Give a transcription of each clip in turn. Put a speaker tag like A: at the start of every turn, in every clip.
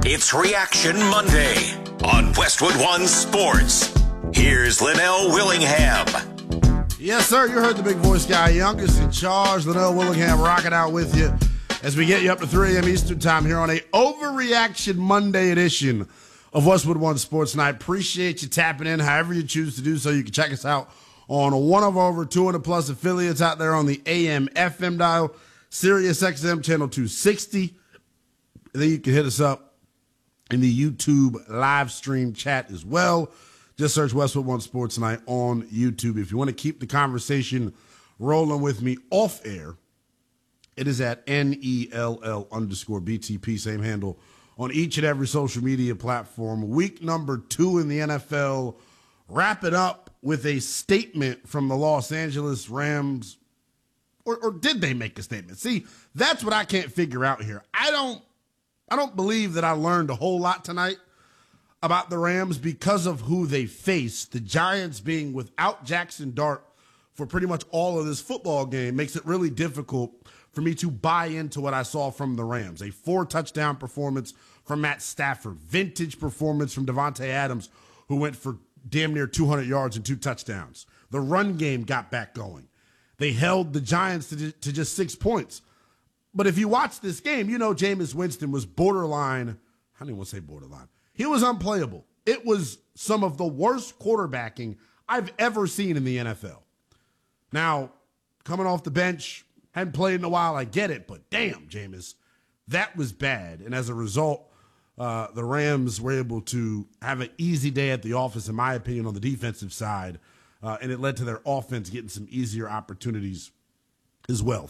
A: It's Reaction Monday on Westwood One Sports. Here's Linnell Willingham.
B: Yes, sir. You heard the big voice guy, youngest in charge, Linnell Willingham, rocking out with you as we get you up to 3 a.m. Eastern time here on a Overreaction Monday edition of Westwood One Sports Night. Appreciate you tapping in however you choose to do so. You can check us out on one of our over 200 plus affiliates out there on the AM FM dial, Sirius XM channel 260. And then you can hit us up in the YouTube live stream chat as well. Just search Westwood One Sports Night on YouTube. If you want to keep the conversation rolling with me off air, it is at NELL_BTP, same handle on each and every social media platform. Week number 2 in the NFL. Wrap it up with a statement from the Los Angeles Rams. Or did they make a statement? See, that's what I can't figure out here. I don't believe that I learned a whole lot tonight about the Rams because of who they face. The Giants being without Jackson Dart for pretty much all of this football game makes it really difficult for me to buy into what I saw from the Rams. A 4-touchdown performance from Matt Stafford. Vintage performance from Davante Adams, who went for damn near 200 yards and 2 touchdowns. The run game got back going. They held the Giants to just 6 points. But if you watch this game, you know Jameis Winston was borderline. I don't even want to say borderline. He was unplayable. It was some of the worst quarterbacking I've ever seen in the NFL. Now, coming off the bench, hadn't played in a while, I get it, but damn, Jameis, that was bad. And as a result, the Rams were able to have an easy day at the office, in my opinion, on the defensive side, and it led to their offense getting some easier opportunities as well.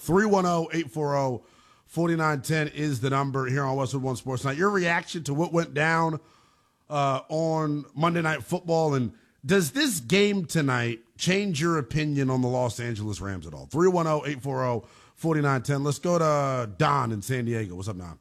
B: 310-840-4910 is the number here on Westwood One Sports Night. Your reaction to what went down on Monday Night Football, and does this game tonight change your opinion on the Los Angeles Rams at all? 310-840-4910. Let's go to Don in San Diego. What's up, Don?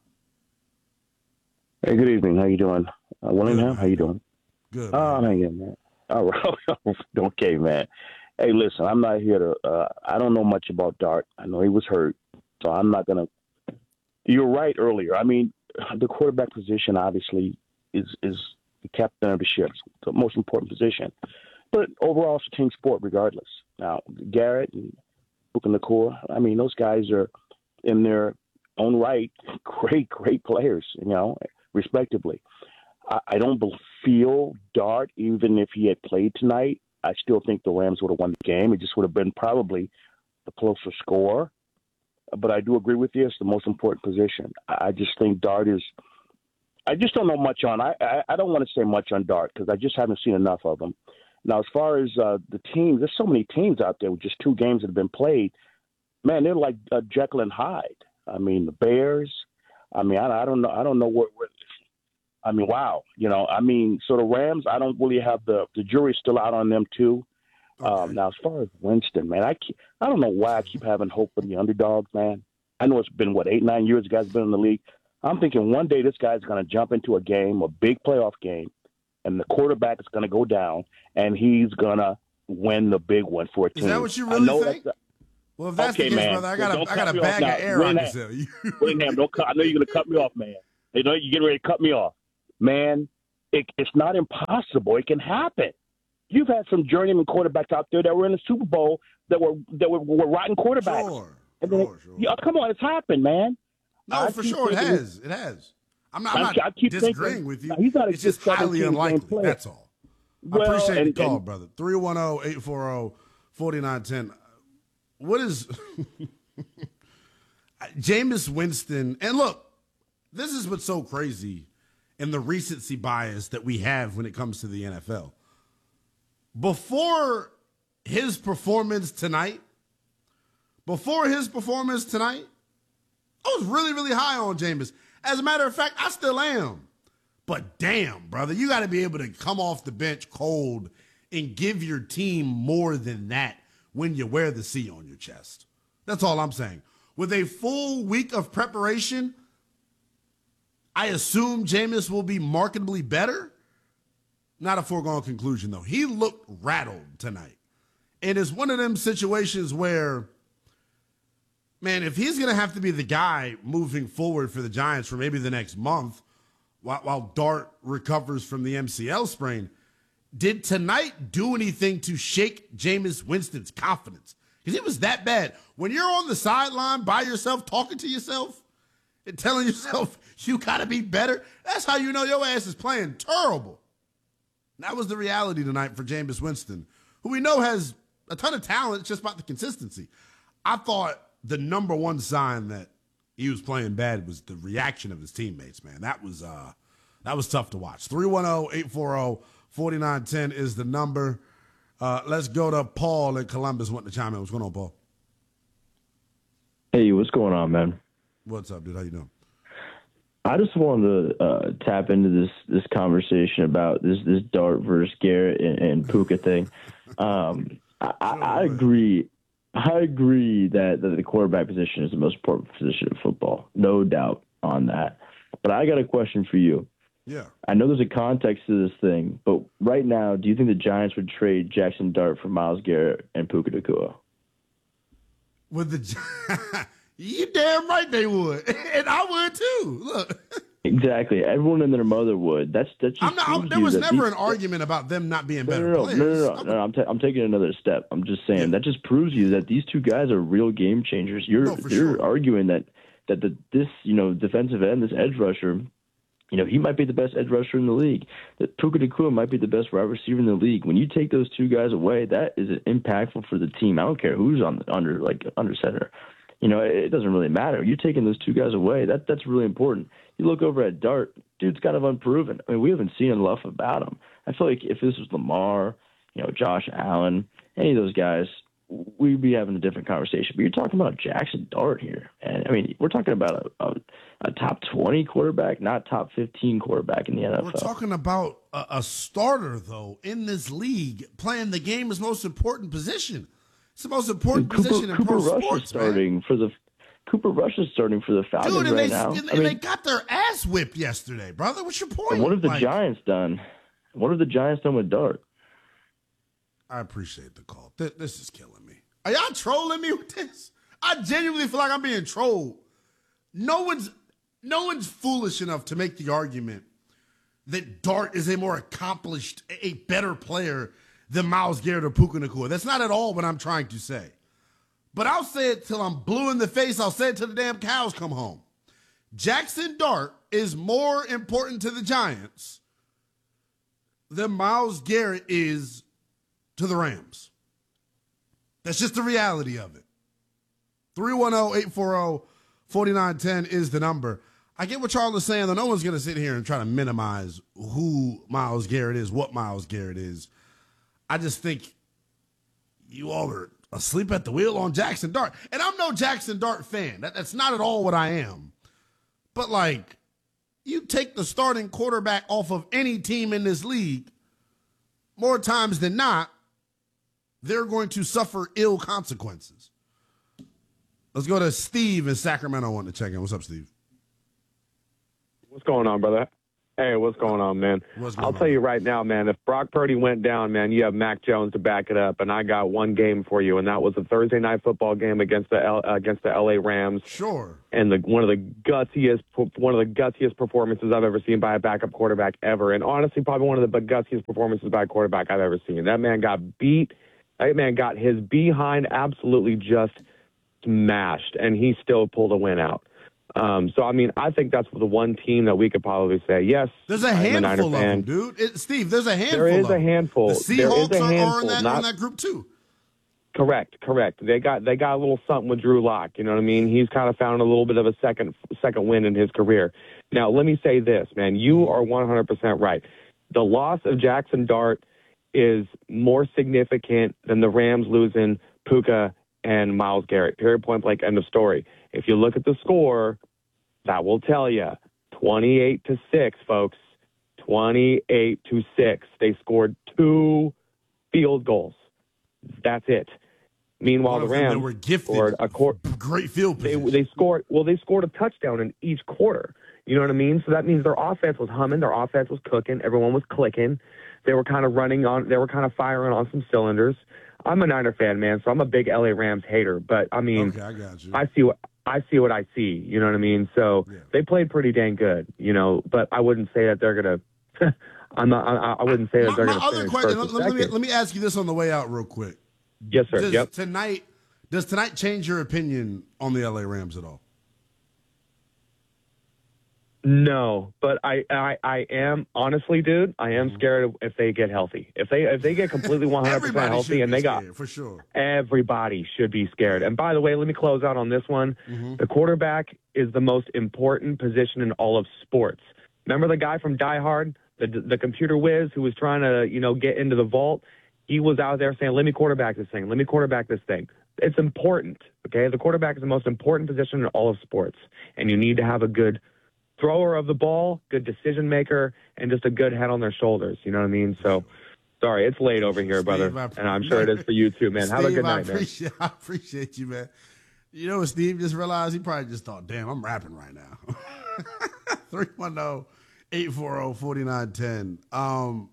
C: Hey, good evening. How you doing? Willingham, how you doing?
B: Good.
C: I'm hanging, man. All right. Okay, man. Hey, listen, I'm not here to I don't know much about Dart. I know he was hurt, so I'm not going to – you're right earlier. I mean, the quarterback position obviously is the captain of the ship, the most important position. But overall, it's a team sport regardless. Now, Garrett and Puka Nacua, I mean, those guys are in their own right great players, respectively. I don't feel Dart, even if he had played tonight, I still think the Rams would have won the game. It just would have been probably the closer score. But I do agree with you. It's the most important position. I just think Dart is – I just don't know much on – I don't want to say much on Dart because I just haven't seen enough of him. Now, as far as the teams, there's so many teams out there with just 2 games that have been played. Man, they're like Jekyll and Hyde. I mean, the Bears. I mean, I don't know. I don't know what I mean, wow. So the Rams, I don't really have the jury's still out on them too. Okay. Now, as far as Winston, man, I don't know why I keep having hope for the underdogs, man. I know it's been, 8-9 years the guy's been in the league. I'm thinking one day this guy's going to jump into a game, a big playoff game, and the quarterback is going to go down, and he's going to win the big one for a team.
B: Is that what you really think? Well, if that's
C: okay,
B: the case,
C: man.
B: brother, I got a bag of air I can sell you.
C: Willingham, I know you're going to cut me off, man. You're getting ready to cut me off. Man, it's not impossible. It can happen. You've had some journeyman quarterbacks out there that were in the Super Bowl that were rotten quarterbacks.
B: Sure.
C: Yeah, come on, it's happened, man.
B: No, for sure, it has. It has. I'm not disagreeing with you. It's just highly unlikely. That's all. I appreciate the call, brother. 310-840-4910. What is Jameis Winston? And look, this is what's so crazy in the recency bias that we have when it comes to the NFL. Before his performance tonight, I was really, really high on Jameis. As a matter of fact, I still am. But damn, brother, you got to be able to come off the bench cold and give your team more than that when you wear the C on your chest. That's all I'm saying. With a full week of preparation, I assume Jameis will be markedly better. Not a foregone conclusion, though. He looked rattled tonight. And it's one of them situations where, man, if he's going to have to be the guy moving forward for the Giants for maybe the next month, while Dart recovers from the MCL sprain. Did tonight do anything to shake Jameis Winston's confidence? Because it was that bad. When you're on the sideline by yourself, talking to yourself and telling yourself you got to be better, that's how you know your ass is playing terrible. And that was the reality tonight for Jameis Winston, who we know has a ton of talent. It's just about the consistency. I thought the number one sign that he was playing bad was the reaction of his teammates, man. That was tough to watch. 310-840-4910 is the number. Let's go to Paul in Columbus. Want to chime in? What's going on, Paul?
D: Hey, what's going on, man?
B: What's up, dude? How you doing?
D: I just wanted to tap into this conversation about this Dart versus Garrett and Puka thing. I agree. I agree that the quarterback position is the most important position in football. No doubt on that. But I got a question for you.
B: Yeah.
D: I know there's a context to this thing, but right now, do you think the Giants would trade Jackson Dart for Myles Garrett and Puka Nacua?
B: You damn right they would. And I would too. Look.
D: Exactly. Everyone and their mother would. That's just
B: there was never an argument about them not being better players.
D: No. I'm taking another step. I'm just saying that just proves you that these two guys are real game changers. You're arguing that this defensive end, this edge rusher, he might be the best edge rusher in the league. That Puka Nacua might be the best wide receiver in the league. When you take those two guys away, that is impactful for the team. I don't care who's under center. It doesn't really matter. You're taking those two guys away. That's really important. You look over at Dart, dude's kind of unproven. I mean, we haven't seen enough about him. I feel like if this was Lamar, Josh Allen, any of those guys, we'd be having a different conversation. But you're talking about Jackson Dart here. And, I mean, we're talking about a top 20 quarterback, not top 15 quarterback in the NFL.
B: We're talking about a starter, though, in this league, playing the game's most important position. It's the most important position in pro sports,
D: Cooper Rush is starting for the Falcons now.
B: They got their ass whipped yesterday, brother. What's your point?
D: And what have the Giants done? What have the Giants done with Dart?
B: I appreciate the call. This is killing me. Are y'all trolling me with this? I genuinely feel like I'm being trolled. No one's foolish enough to make the argument that Dart is a more accomplished, a better player than Myles Garrett or Puka Nacua. That's not at all what I'm trying to say. But I'll say it till I'm blue in the face. I'll say it till the damn cows come home. Jackson Dart is more important to the Giants than Myles Garrett is to the Rams. That's just the reality of it. 310-840-4910 is the number. I get what Charles is saying, though. No one's going to sit here and try to minimize who Myles Garrett is, what Myles Garrett is. I just think you all are asleep at the wheel on Jackson Dart. And I'm no Jackson Dart fan. That's not at all what I am. But, you take the starting quarterback off of any team in this league, more times than not, they're going to suffer ill consequences. Let's go to Steve in Sacramento. I want to check in. What's up, Steve?
E: What's going on, brother? Hey, what's going on, man? I'll tell you right now, man, if Brock Purdy went down, man, you have Mac Jones to back it up, and I got one game for you, and that was a Thursday night football game against the LA Rams.
B: Sure.
E: And one of the gutsiest performances I've ever seen by a backup quarterback ever, and honestly, probably one of the gutsiest performances by a quarterback I've ever seen. That man got beat. That man got his behind absolutely just smashed, and he still pulled a win out. So, I mean, I think that's the one team that we could probably say, yes.
B: There's a handful of them, dude. Steve, there's a handful.
E: There is a handful.
B: The Seahawks are in that group, too.
E: Correct. They got a little something with Drew Lock. You know what I mean? He's kind of found a little bit of a second win in his career. Now, let me say this, man. You are 100% right. The loss of Jackson Dart is more significant than the Rams losing Puka and Myles Garrett. Period, point blank, end of story. If you look at the score, that will tell you 28-6, folks. 28-6. They scored 2 field goals. That's it. Meanwhile, the Rams
B: were gifted
E: scored a
B: great field position.
E: They scored a touchdown in each quarter. You know what I mean? So that means their offense was humming, their offense was cooking, everyone was clicking. They were kind of firing on some cylinders. I'm a Niner fan, man, so I'm a big LA Rams hater. But I mean,
B: okay, I got you.
E: I see what I see. You know what I mean? So they played pretty dang good, but I wouldn't say that they're going to I wouldn't say that they're going to finish
B: question,
E: first or second.
B: let me ask you this on the way out real quick.
E: Yes, sir.
B: Does tonight change your opinion on the LA Rams at all?
E: No, but I am honestly, dude. I am scared if they get healthy. If they get completely 100% healthy, and they got
B: for sure,
E: everybody should be scared. And by the way, let me close out on this one. The quarterback is the most important position in all of sports. Remember the guy from Die Hard, the computer whiz who was trying to get into the vault? He was out there saying, "Let me quarterback this thing. Let me quarterback this thing." It's important. Okay, the quarterback is the most important position in all of sports, and you need to have a good thrower of the ball, good decision maker, and just a good head on their shoulders. You know what I mean? So, sorry, it's late over here, brother, and I'm sure it is for you too, man. Have a good night, man.
B: I appreciate you, man. You know what Steve just realized? He probably just thought, damn, I'm rapping right now. 310-840-4910.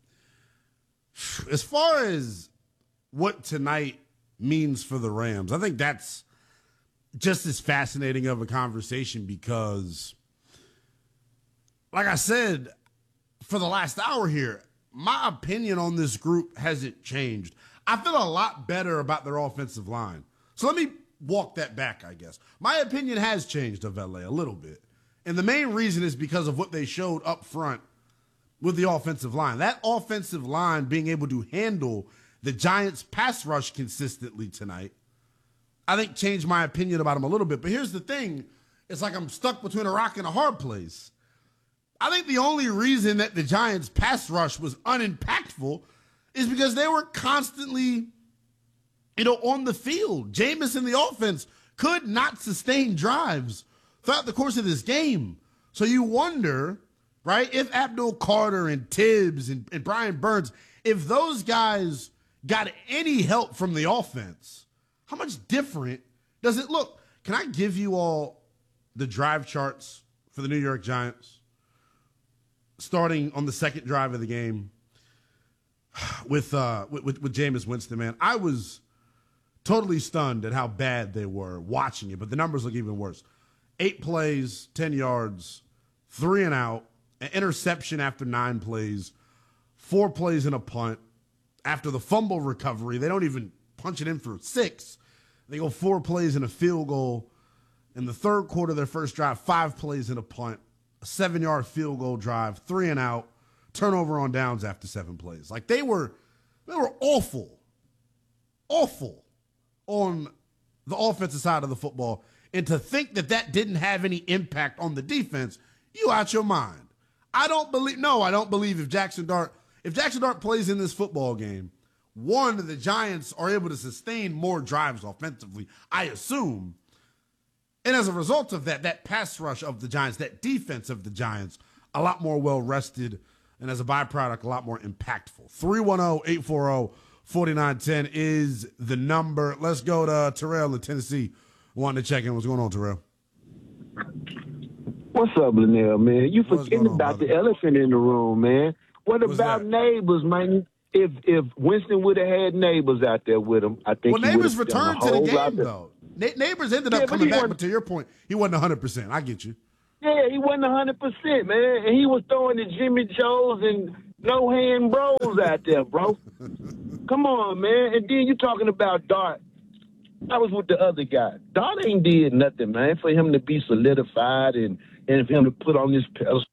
B: As far as what tonight means for the Rams, I think that's just as fascinating of a conversation because, like I said, for the last hour here, my opinion on this group hasn't changed. I feel a lot better about their offensive line. So let me walk that back, I guess. My opinion has changed of LA a little bit. And the main reason is because of what they showed up front with the offensive line. That offensive line being able to handle the Giants' pass rush consistently tonight, I think changed my opinion about them a little bit. But here's the thing. It's like I'm stuck between a rock and a hard place. I think the only reason that the Giants' pass rush was unimpactful is because they were constantly, on the field. Jameis and the offense could not sustain drives throughout the course of this game. So you wonder, right, if Abdul Carter and Tibbs and Brian Burns, if those guys got any help from the offense, how much different does it look? Can I give you all the drive charts for the New York Giants? Starting on the second drive of the game with Jameis Winston, man. I was totally stunned at how bad they were watching it, but the numbers look even worse. 8 plays, 10 yards, 3 and out, an interception after 9 plays, 4 plays and a punt. After the fumble recovery, they don't even punch it in for 6. They go 4 plays and a field goal. In the third quarter of their first drive, 5 plays and a punt, a 7-yard field goal drive, 3 and out, turnover on downs after 7 plays. Like they were awful on the offensive side of the football. And to think that didn't have any impact on the defense, you out your mind. I don't believe if Jackson Dart plays in this football game, one, the Giants are able to sustain more drives offensively, I assume. And as a result of that pass rush of the Giants, that defense of the Giants, a lot more well-rested, and as a byproduct, a lot more impactful. 310-840-4910 is the number. Let's go to Terrell in Tennessee. Wanting to check in. What's going on, Terrell?
F: What's up, Linnell, man? You forgetting about the elephant in the room, man. What about Neighbors, man? If Winston would have had Neighbors out there with him, I think
B: Neighbors returned to the game, though. Neighbors ended up coming back, but to your point, he wasn't 100%. I get you.
F: Yeah, he wasn't 100%, man. And he was throwing the Jimmy Joes and no-hand bros out there, bro. Come on, man. And then you talking about Dart. I was with the other guy. Dart ain't did nothing, man, for him to be solidified and for him to put on this pedestal.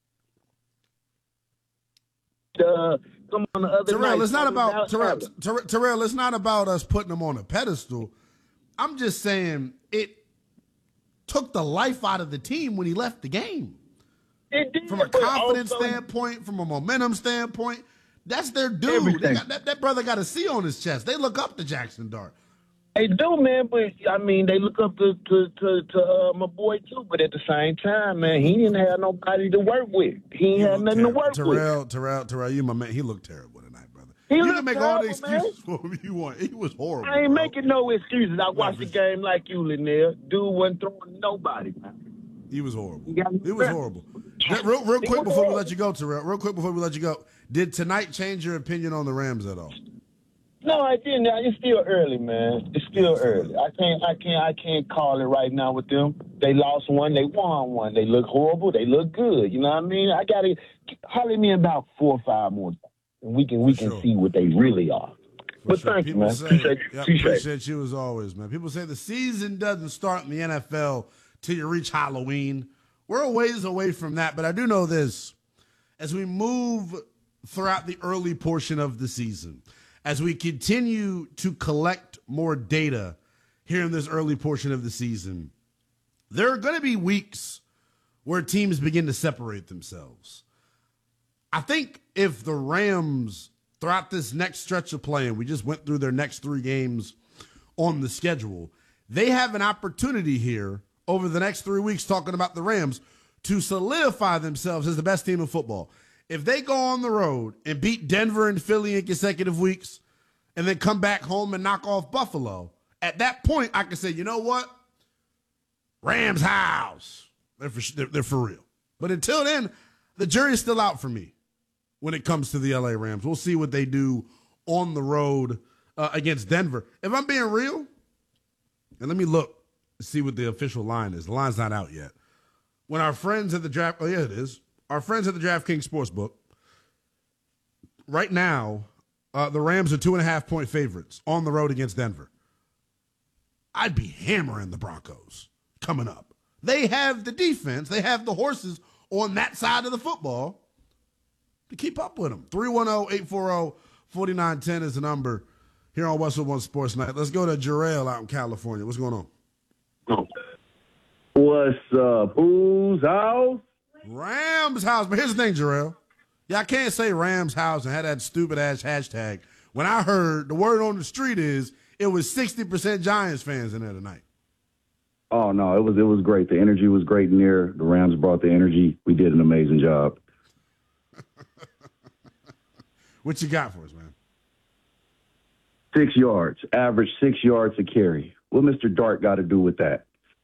F: Come on the other
B: Terrell,
F: night.
B: It's not about Terrell, it's not about us putting him on a pedestal. I'm just saying it took the life out of the team when he left the game.
F: It did,
B: from a confidence standpoint, from a momentum standpoint, that's their dude. That brother got a C on his chest. They look up to Jackson Dart.
F: They do, man, but I mean, they look up to my boy too. But at the same time, man, he didn't have nobody to work with. He ain't had nothing to work with.
B: Terrell, you my man. He looked terrible tonight, brother.
F: You
B: can make all the excuses for him you want. He was horrible.
F: I ain't making no excuses. I watched the game like you, Linnell. Dude wasn't throwing nobody, man.
B: He was horrible. He was horrible. Real quick before we let you go, Terrell. Real quick before we let you go, did tonight change your opinion on the Rams at all?
F: No, I didn't. It's still early, man. It's still early. I can't call it right now with them. They lost one, they won one. They look horrible, they look good. You know what I mean? I gotta holler me about 4 or 5 more, and we can see what they really are. But thank you, man.
B: Appreciate you as always, man. People say the season doesn't start in the NFL till you reach Halloween. We're a ways away from that, but I do know this. As we move throughout the early portion of the season, as we continue to collect more data here in this early portion of the season, there are going to be weeks where teams begin to separate themselves. I think if the Rams, throughout this next stretch of play, and we just went through their next 3 games on the schedule, they have an opportunity here over the next 3 weeks, talking about the Rams, to solidify themselves as the best team in football. If they go on the road and beat Denver and Philly in consecutive weeks and then come back home and knock off Buffalo, at that point I can say, you know what? Rams house. They're for real. But until then, the jury's still out for me when it comes to the LA Rams. We'll see what they do on the road against Denver. If I'm being real, and let me look to see what the official line is. The line's not out yet. When our friends at the draft, oh yeah, it is. Our friends at the DraftKings Sportsbook, right now, the Rams are 2.5-point favorites on the road against Denver. I'd be hammering the Broncos coming up. They have the defense. They have the horses on that side of the football to keep up with them. 310-840-4910 is the number here on Westwood One Sports Night. Let's go to Jarrell out in California. What's going on?
G: What's up? Who's house?
B: Rams house. But here's the thing, Jarrell. Yeah, I can't say Rams house and have that stupid-ass hashtag. When I heard, the word on the street is it was 60% Giants fans in there tonight.
G: Oh, no, it was great. The energy was great in there. The Rams brought the energy. We did an amazing job.
B: What you got for us, man?
G: 6 yards. Average 6 yards a carry. What Mr. Dart got to do with that?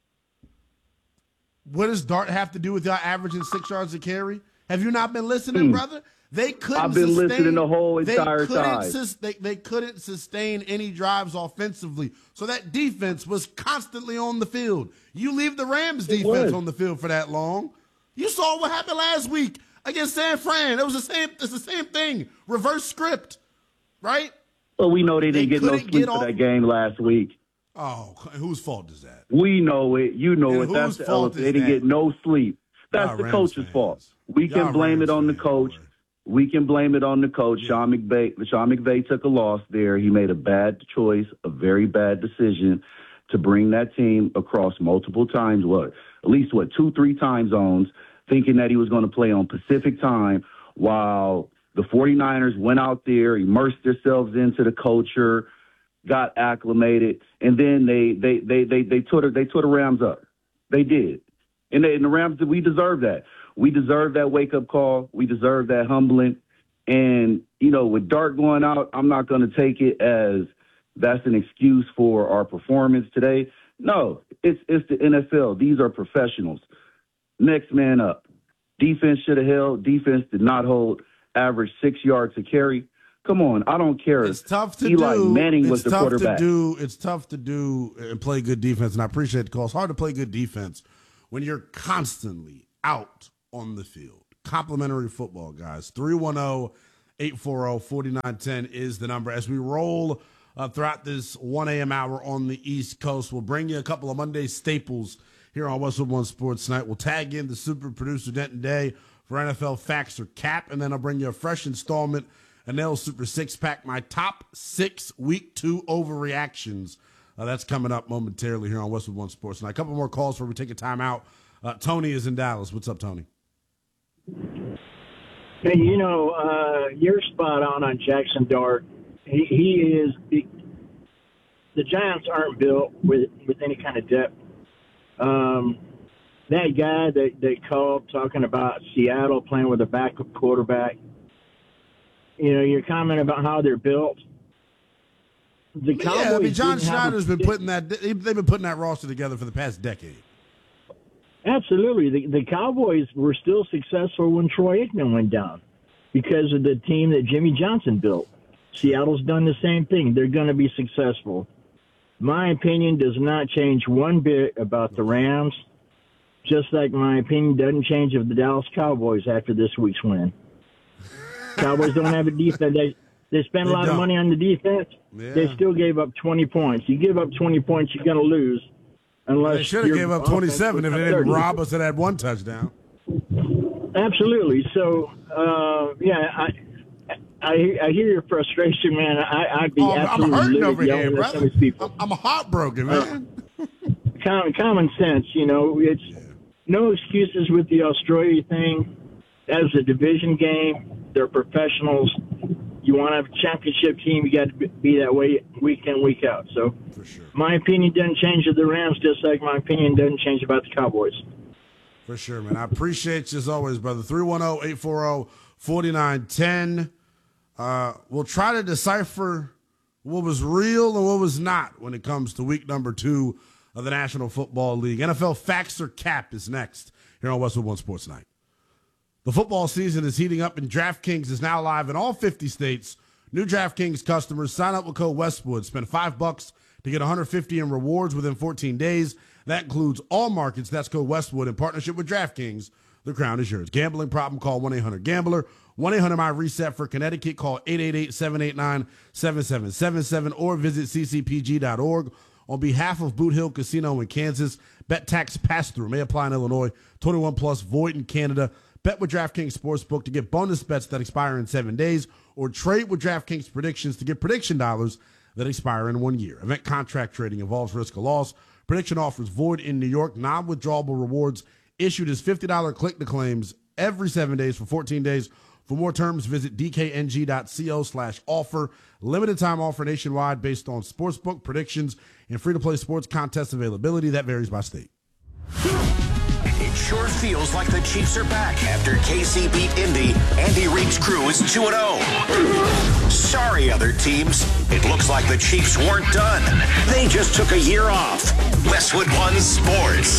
B: What does Dart have to do with y'all averaging 6 yards a carry? Have you not been listening, brother? They couldn't.
G: I've been listening the whole entire time.
B: They couldn't sustain any drives offensively. So that defense was constantly on the field. You leave the Rams defense on the field for that long. You saw what happened last week against San Fran. It's the same thing. Reverse script, right?
G: Well, we know they didn't get no sleep for that game last week.
B: Oh, whose fault is that?
G: We know it. You know it. That's the elephant. They didn't get no sleep. That's the coach's fault. We can blame it on the coach. We can blame it on the coach. Sean McVay took a loss there. He made a bad choice, a very bad decision to bring that team across multiple times, at least 2-3 time zones, thinking that he was going to play on Pacific time while the 49ers went out there, immersed themselves into the culture, got acclimated, and then they tore the Rams up. They did. And the Rams, we deserve that. We deserve that wake-up call. We deserve that humbling. And, with Dart going out, I'm not going to take it as that's an excuse for our performance today. No, it's the NFL. These are professionals. Next man up. Defense should have held. Defense did not hold. Average 6 yards a carry. Come on, I don't care.
B: It's tough to
G: Eli
B: do.
G: Manning was the quarterback.
B: It's tough to do and play good defense, and I appreciate the call. It's hard to play good defense when you're constantly out on the field. Complimentary football, guys. 310-840-4910 is the number. As we roll throughout this 1 a.m. hour on the East Coast, we'll bring you a couple of Monday staples here on Westwood One Sports Night. We'll tag in the super producer Denton Day for NFL Facts or Cap, and then I'll bring you a fresh installment, an L Super 6-pack, my top 6 Week 2 overreactions. That's coming up momentarily here on Westwood One Sports Night. A couple more calls before we take a timeout. Tony is in Dallas. What's up, Tony?
H: Hey, you're spot on Jackson Dart. He is the Giants aren't built with any kind of depth. That guy that they called talking about Seattle playing with a backup quarterback. Your comment about how they're built.
B: John Schneider's been putting that. They've been putting that roster together for the past decade.
H: Absolutely. The Cowboys were still successful when Troy Aikman went down because of the team that Jimmy Johnson built. Seattle's done the same thing. They're going to be successful. My opinion does not change one bit about the Rams, just like my opinion doesn't change of the Dallas Cowboys after this week's win. Cowboys don't have a defense. They spend a lot of money on the defense. Yeah. They still gave up 20 points. You give up 20 points, you're going to lose. Unless
B: they should have gave up 27 if they didn't rob us and had one touchdown.
H: Absolutely. So, I hear your frustration, man. I'd be absolutely
B: I'm hurting over here,
H: brother. Some of these people.
B: I'm heartbroken, man.
H: Common sense, it's no excuses with the Australia thing. That was a division game. They're professionals. You want to have a championship team, you got to be that way week in, week out. So, for sure. My opinion doesn't change of the Rams, just like my opinion doesn't change about the Cowboys.
B: For sure, man. I appreciate you as always, brother. 310-840-4910. We'll try to decipher what was real and what was not when it comes to week number 2 of the National Football League. NFL Facts or Cap is next here on Westwood One Sports Night. The football season is heating up, and DraftKings is now live in all 50 states. New DraftKings customers sign up with code Westwood. Spend $5 to get $150 in rewards within 14 days. That includes all markets. That's code Westwood in partnership with DraftKings. The crown is yours. Gambling problem, call 1-800-GAMBLER. 1-800-MY-RESET for Connecticut. Call 888-789-7777 or visit ccpg.org. On behalf of Boot Hill Casino in Kansas, bet tax pass-through may apply in Illinois. 21 plus, void in Canada. Bet with DraftKings Sportsbook to get bonus bets that expire in 7 days, or trade with DraftKings Predictions to get prediction dollars that expire in 1 year. Event contract trading involves risk of loss. Prediction offers void in New York. Non-withdrawable rewards issued as $50 click-to-claims every 7 days for 14 days. For more terms, visit dkng.co/offer. Limited time offer nationwide based on sportsbook predictions and free-to-play sports contest availability. That varies by state.
A: It sure feels like the Chiefs are back after KC beat Indy. Andy Reid's crew is 2-0. Sorry, other teams. It looks like the Chiefs weren't done. They just took a year off. Westwood One Sports.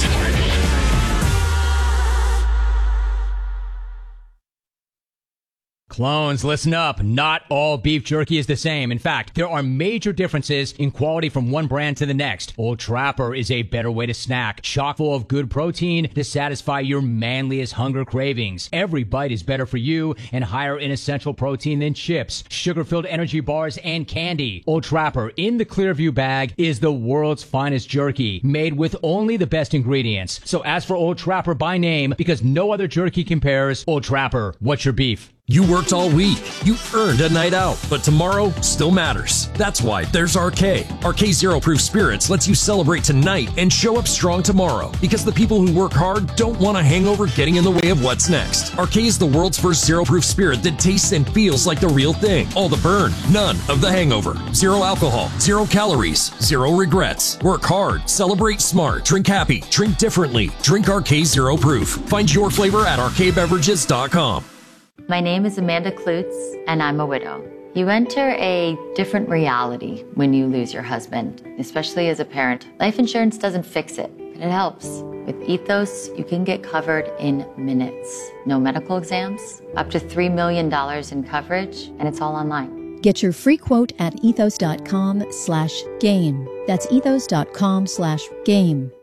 I: Clones, listen up. Not all beef jerky is the same. In fact, there are major differences in quality from one brand to the next. Old Trapper is a better way to snack, chock full of good protein to satisfy your manliest hunger cravings. Every bite is better for you and higher in essential protein than chips, sugar-filled energy bars, and candy. Old Trapper in the Clearview bag is the world's finest jerky, made with only the best ingredients. So ask for Old Trapper by name because no other jerky compares. Old Trapper, what's your beef?
J: You worked all week. You earned a night out, but tomorrow still matters. That's why there's RK. RK Zero Proof Spirits lets you celebrate tonight and show up strong tomorrow, because the people who work hard don't want a hangover getting in the way of what's next. RK is the world's first zero proof spirit that tastes and feels like the real thing. All the burn, none of the hangover. Zero alcohol, 0 calories, 0 regrets. Work hard, celebrate smart, drink happy, drink differently. Drink RK Zero Proof. Find your flavor at rkbeverages.com.
K: My name is Amanda Klutz, and I'm a widow. You enter a different reality when you lose your husband, especially as a parent. Life insurance doesn't fix it, but it helps. With Ethos, you can get covered in minutes. No medical exams, up to $3 million in coverage, and it's all online.
L: Get your free quote at ethos.com/game. That's ethos.com/game.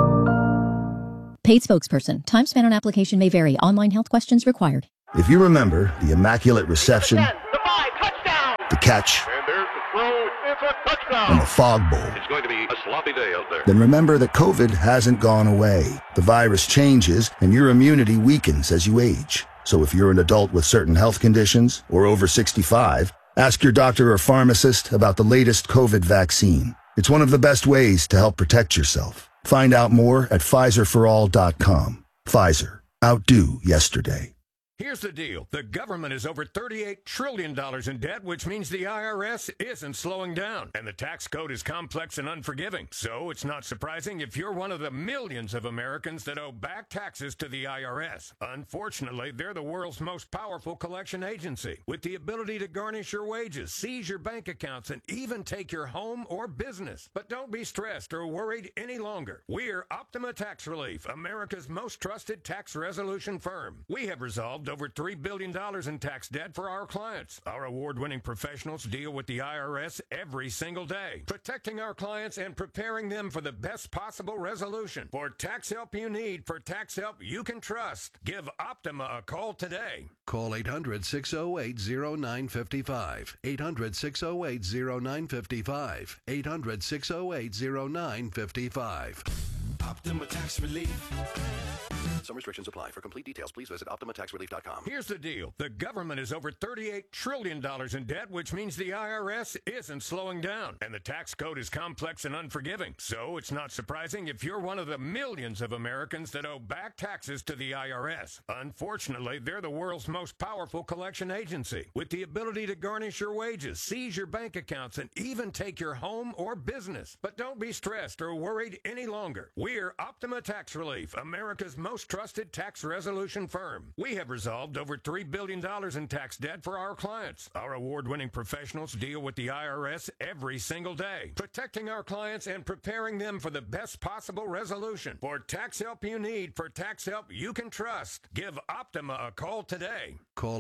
L: Paid spokesperson. Time spent on application may vary. Online health questions required.
M: If you remember the immaculate reception, the catch, and the fog bowl,
N: it's going to be a sloppy day out there.
M: Then remember that COVID hasn't gone away. The virus changes, and your immunity weakens as you age. So if you're an adult with certain health conditions or over 65, ask your doctor or pharmacist about the latest COVID vaccine. It's one of the best ways to help protect yourself. Find out more at PfizerForAll.com. Pfizer. Outdo yesterday.
N: Here's the deal. The government is over $38 trillion in debt, which means the IRS isn't slowing down. And the tax code is complex and unforgiving. So it's not surprising if you're one of the millions of Americans that owe back taxes to the IRS. Unfortunately, they're the world's most powerful collection agency, with the ability to garnish your wages, seize your bank accounts, and even take your home or business. But don't be stressed or worried any longer. We're Optima Tax Relief, America's most trusted tax resolution firm. We have resolved over $3 billion in tax debt for our clients. Our award-winning professionals deal with the IRS every single day, protecting our clients and preparing them for the best possible resolution. For tax help you need, for tax help you can trust, give Optima a call today.
O: Call 800-608-0955. 800-608-0955. 800-608-0955.
P: Optima Tax Relief.
O: Some restrictions apply. For complete details, please visit OptimaTaxRelief.com.
N: Here's the deal. The government is over $38 trillion in debt, which means the IRS isn't slowing down. And the tax code is complex and unforgiving. So it's not surprising if you're one of the millions of Americans that owe back taxes to the IRS. Unfortunately, they're the world's most powerful collection agency, with the ability to garnish your wages, seize your bank accounts, and even take your home or business. But don't be stressed or worried any longer. We're Optima Tax Relief, America's most trusted tax resolution firm. We have resolved over $3 billion in tax debt for our clients. Our award-winning professionals deal with the IRS every single day, protecting our clients and preparing them for the best possible resolution. For tax help you need, for tax help you can trust, give Optima a call today.
O: Call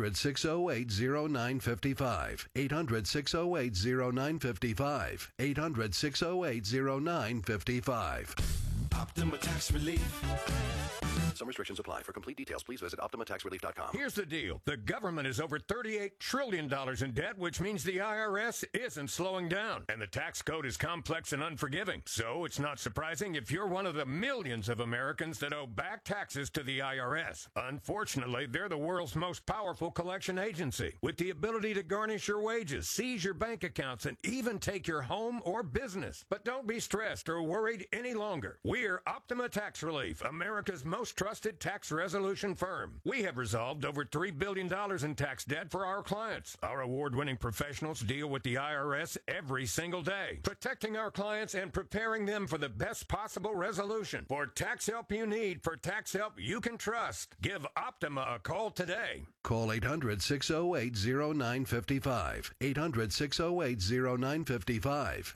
O: 800-608-0955. 800-608-0955. 800-608-0955.
P: Optima Tax Relief.
O: Some restrictions apply. For complete details, please visit OptimaTaxRelief.com.
N: Here's the deal. The government is over $38 trillion in debt, which means the IRS isn't slowing down. And the tax code is complex and unforgiving. So it's not surprising if you're one of the millions of Americans that owe back taxes to the IRS. Unfortunately, they're the world's most powerful collection agency, with the ability to garnish your wages, seize your bank accounts, and even take your home or business. But don't be stressed or worried any longer. We're Optima Tax Relief, America's most trusted tax resolution firm. We have resolved over $3 billion in tax debt for our clients. Our award-winning professionals deal with the IRS every single day, protecting our clients and preparing them for the best possible resolution. For tax help you need, for tax help you can trust, give Optima a call today.
O: Call 800-608-0955. 800-608-0955.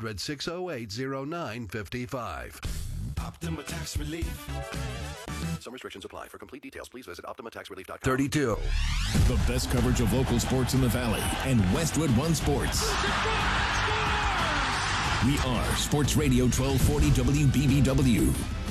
O: 800-608-0955.
P: Optima Tax Relief.
O: Some restrictions apply. For complete details, please visit OptimaTaxRelief.com.
Q: 32. The best coverage of local sports in the Valley and Westwood One Sports. We are Sports Radio 1240 WBBW.